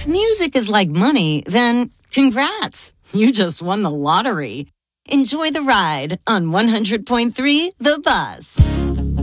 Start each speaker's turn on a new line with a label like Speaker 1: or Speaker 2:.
Speaker 1: If music is like money, then congrats. You just won the lottery. Enjoy the ride on 100.3 The Buzz.